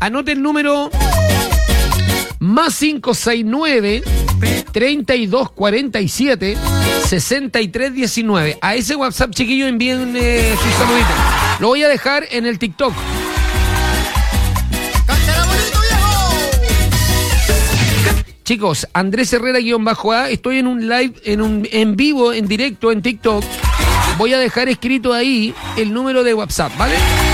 Anote el número más 569 3247 6319. A ese WhatsApp, chiquillo, envíen sus saluditos. Lo voy a dejar en el TikTok. Chicos, Andrés Herrera-A, estoy en un live, en vivo, en directo, en TikTok. Voy a dejar escrito ahí el número de WhatsApp, ¿vale?